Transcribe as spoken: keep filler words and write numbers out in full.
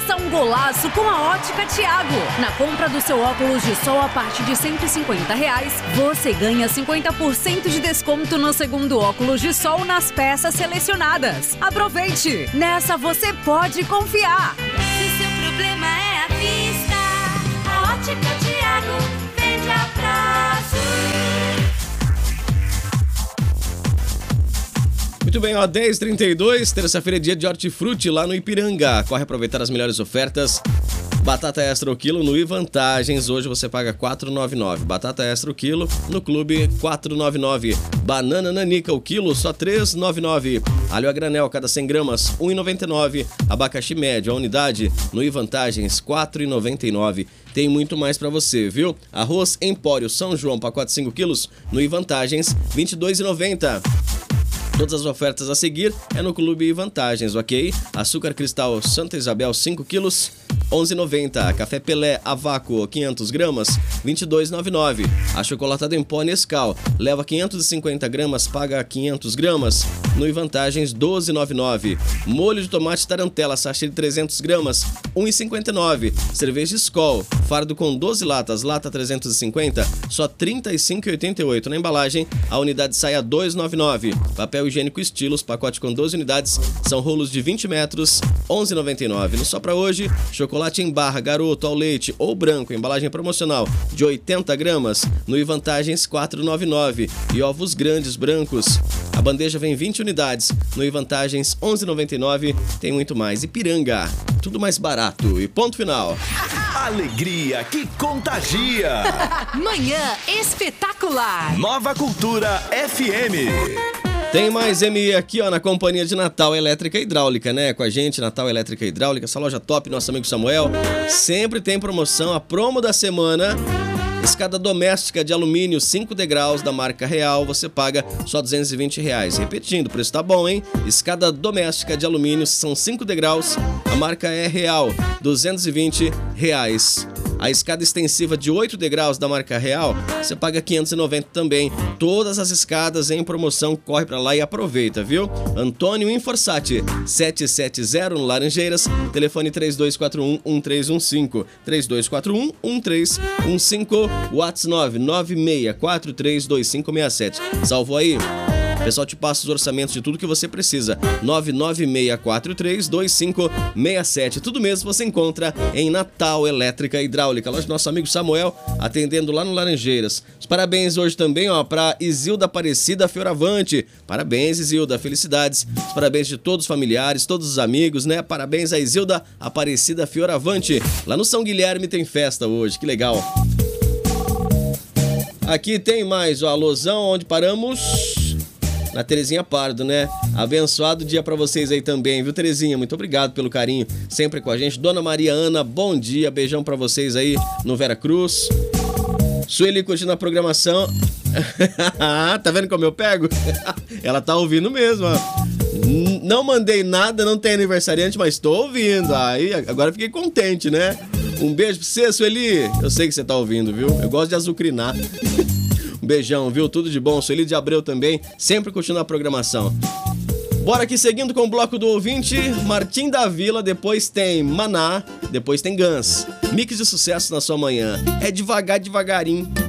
Faça um golaço com a Ótica Thiago. Na compra do seu óculos de sol a partir de cento e cinquenta reais, você ganha cinquenta por cento de desconto no segundo óculos de sol nas peças selecionadas. Aproveite! Nessa você pode confiar. Se seu problema é a vista, a Ótica Thiago vende a prazo. Muito bem, ó, dez e trinta e dois, terça-feira é dia de hortifruti lá no Ipiranga. Corre aproveitar as melhores ofertas. Batata extra o quilo no iVantagens, hoje você paga quatro reais e noventa e nove centavos. Batata extra o quilo no Clube quatro reais e noventa e nove centavos. Banana nanica o quilo só três reais e noventa e nove centavos. Alho a granel cada cem gramas um real e noventa e nove centavos. Abacaxi médio a unidade no iVantagens quatro reais e noventa e nove centavos. Tem muito mais pra você, viu? Arroz Empório São João, pacote cinco quilos no iVantagens vinte e dois reais e noventa centavos. Todas as ofertas a seguir é no Clube Vantagens, ok? Açúcar cristal Santa Isabel cinco quilos, onze reais e noventa centavos. Café Pelé a vácuo quinhentas gramas, vinte e dois reais e noventa e nove centavos. Achocolatado em pó Nescau, leva quinhentas e cinquenta gramas, paga quinhentas gramas. No Vantagens doze reais e noventa e nove centavos. Molho de tomate Tarantela, sachê de trezentas gramas, um real e cinquenta e nove centavos. Cerveja Skol, fardo com doze latas, lata trezentos e cinquenta, só trinta e cinco reais e oitenta e oito centavos. Na embalagem, a unidade sai a dois reais e noventa e nove centavos. Papel higiênico Estilos, pacote com doze unidades, são rolos de vinte metros, onze reais e noventa e nove centavos. No Só Pra Hoje, chocolate em barra, garoto ao leite ou branco, embalagem promocional de oitenta gramas, no iVantagens quatro reais e noventa e nove centavos. E ovos grandes brancos, a bandeja vem vinte unidades, no iVantagens onze reais e noventa e nove centavos. Tem muito mais. Ipiranga, tudo mais barato e ponto final. Alegria que contagia. Manhã espetacular. Nova Cultura F M. Tem mais M I aqui, ó, na companhia de Natal Elétrica e Hidráulica, né? Com a gente, Natal Elétrica e Hidráulica, essa loja top, nosso amigo Samuel. Sempre tem promoção, a promo da semana. Escada doméstica de alumínio cinco degraus da marca Real, você paga só duzentos e vinte reais. Repetindo, o preço tá bom, hein? Escada doméstica de alumínio, são cinco degraus, a marca é Real, duzentos e vinte reais. A escada extensiva de oito degraus da marca Real, você paga quinhentos e noventa também. Todas as escadas em promoção, corre pra lá e aproveita, viu? Antônio Inforsati, setecentos e setenta no Laranjeiras, telefone três dois quatro um, um três um cinco, três dois quatro um, um três um cinco, WhatsApp nove nove seis quatro três dois cinco seis sete. Salvou aí? O pessoal te passa os orçamentos de tudo que você precisa. nove nove seis quatro três dois cinco seis sete. Tudo mesmo você encontra em Natal Elétrica e Hidráulica. Loja do nosso amigo Samuel, atendendo lá no Laranjeiras. Os parabéns hoje também, ó, para Isilda Aparecida Fioravante. Parabéns, Isilda. Felicidades. Os parabéns de todos os familiares, todos os amigos, né? Parabéns a Isilda Aparecida Fioravante. Lá no São Guilherme tem festa hoje. Que legal. Aqui tem mais, ó, alusão onde paramos... Na Terezinha Pardo, né? Abençoado dia pra vocês aí também, viu, Terezinha? Muito obrigado pelo carinho, sempre com a gente. Dona Maria Ana, bom dia, beijão pra vocês aí no Vera Cruz. Sueli curtindo a programação. Tá vendo como eu pego? Ela tá ouvindo mesmo, ó. Não mandei nada, não tem aniversariante, mas tô ouvindo. Aí, agora fiquei contente, né? Um beijo pra você, Sueli. Eu sei que você tá ouvindo, viu? Eu gosto de azucrinar. Um beijão, viu? Tudo de bom. Sueli de Abreu também, sempre curtindo a programação. Bora aqui seguindo com o bloco do ouvinte. Martim da Vila, depois tem Maná, depois tem Guns. Mix de sucesso na sua manhã. É devagar, devagarinho.